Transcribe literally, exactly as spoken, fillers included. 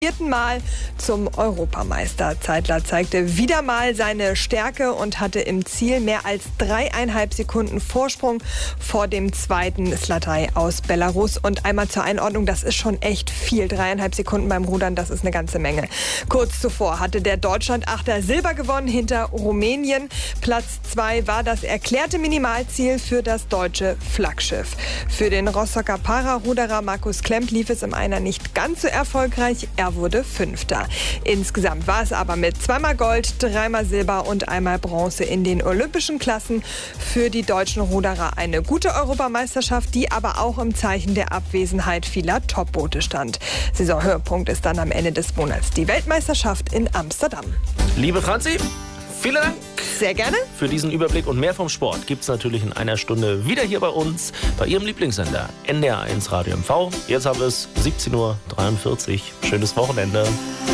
vierten Mal zum Europameister. Zeitler zeigte wieder mal seine Stärke und hatte im Ziel mehr als dreieinhalb Sekunden Vorsprung vor dem zweiten Zlataj aus Belarus. Und einmal zur Einordnung, das ist schon echt viel. Dreieinhalb Sekunden beim Rudern, das ist eine ganze Menge. Kurz zuvor hatte der Deutschland-Achter Silber gewonnen hinter Rumänien. Platz zwei war das erklärte Minimalziel für das deutsche Flaggschiff. Für den Rostocker Pararuderer Markus Klemp lief es im Einer nicht ganz so erfolgreich. Er wurde Fünfter. Insgesamt war es aber mit zweimal Gold, dreimal Silber und einmal Bronze in den olympischen Klassen für die deutschen Ruderer eine gute Europameisterschaft, die aber auch im Zeichen der Abwesenheit vieler Topboote stand. Saisonhöhepunkt ist dann am Ende des Monats die Weltmeisterschaft in Amsterdam. Liebe Franzi, vielen Dank. Sehr gerne. Für diesen Überblick und mehr vom Sport gibt es natürlich in einer Stunde wieder hier bei uns, bei Ihrem Lieblingssender N D R eins Radio M V. Jetzt haben wir es siebzehn Uhr dreiundvierzig. Schönes Wochenende.